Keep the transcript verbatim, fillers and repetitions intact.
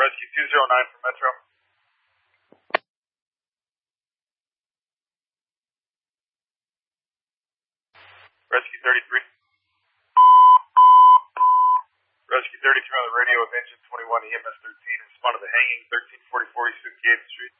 Rescue two zero nine for Metro. Rescue thirty-three. Rescue thirty-three on the radio with engine twenty-one E M S thirteen. Respond to the hanging thirteen forty-four East fifty-eighth Street.